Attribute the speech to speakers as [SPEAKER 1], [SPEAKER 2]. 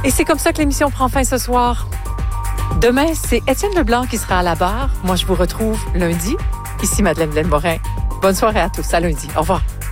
[SPEAKER 1] Et c'est comme ça que l'émission prend fin ce soir. Demain, c'est Étienne Leblanc qui sera à la barre. Moi, je vous retrouve lundi. Ici Madeleine Blaine-Morin. Bonne soirée à tous. À lundi. Au revoir.